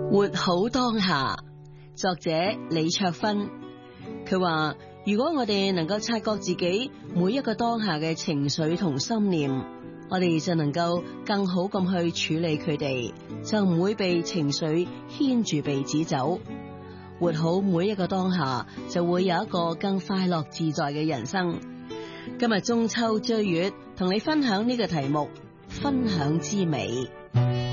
活好當下，作者李卓芬。佢話如果我哋能夠察覺自己每一個當下嘅情緒同心念，我哋就能夠更好咁去處理佢哋，就唔會被情緒牽住鼻子走。活好每一個當下，就會有一個更快樂自在嘅人生。今日中秋追月，同你分享呢個題目，分享之美。